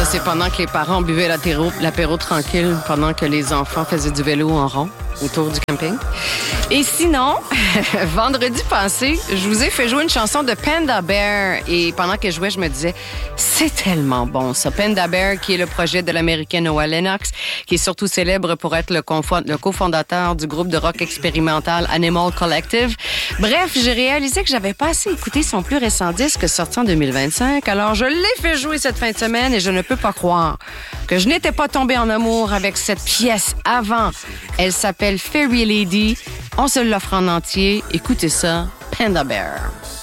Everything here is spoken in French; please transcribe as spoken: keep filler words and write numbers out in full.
c'est pendant que les parents buvaient l'apéro, l'apéro tranquille, pendant que les enfants faisaient du vélo en rond autour du camping. Et sinon, vendredi passé, je vous ai fait jouer une chanson de Panda Bear. Et pendant que je jouais, je me disais, c'est tellement bon, ça. Panda Bear, qui est le projet de l'Américaine Noah Lennox, qui est surtout célèbre pour être le, confo- le cofondateur du groupe de rock expérimental Animal Collective. Bref, j'ai réalisé que j'avais pas assez écouté son plus récent disque sorti en deux mille vingt-cinq. Alors, je l'ai fait jouer cette fin de semaine et je ne peux pas croire que je n'étais pas tombée en amour avec cette pièce avant. Elle s'appelle Fairy Lady. On se l'offre en entier. Écoutez ça, Panda Bear.